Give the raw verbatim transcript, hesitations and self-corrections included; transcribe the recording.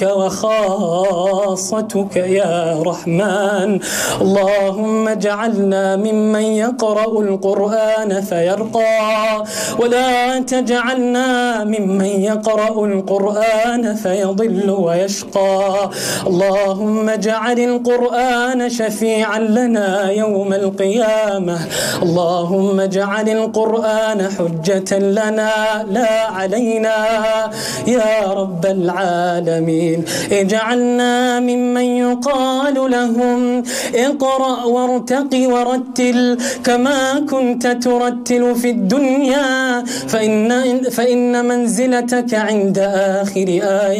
وخاصتك يا رحمن. اللهم اجعلنا ممن يقرأ القرآن فيرقى، ولا تجعلنا ممن يقرأ القرآن فيضل ويشقى. اللهم اجعل القرآن شفيعا لنا يوم القيامة. اللهم اجعل القرآن حجة لنا لا علينا يا رب العالمين. اجعلنا ممن يقال لهم اقرأ وارتق ورتل كما كنت ترتل في الدنيا، فإن, فإن منزلتك عند آخر آية